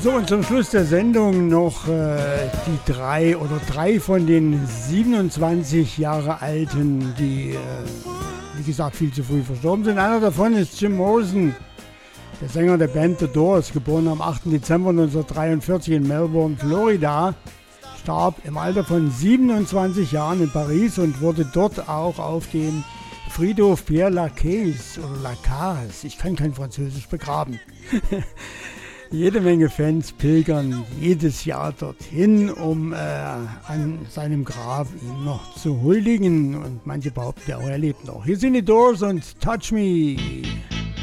So, und zum Schluss der Sendung noch die drei von den 27 Jahre Alten, die, wie gesagt, viel zu früh verstorben sind. Einer davon ist Jim Morrison, der Sänger der Band The Doors, geboren am 8. Dezember 1943 in Melbourne, Florida, starb im Alter von 27 Jahren in Paris und wurde dort auch auf dem Friedhof Père Lachaise oder Lacaze, ich kann kein Französisch, begraben. Jede Menge Fans pilgern jedes Jahr dorthin, um an seinem Grab ihm noch zu huldigen. Und manche behaupten ja auch, er lebt noch. Hier sind die Doors und Touch Me.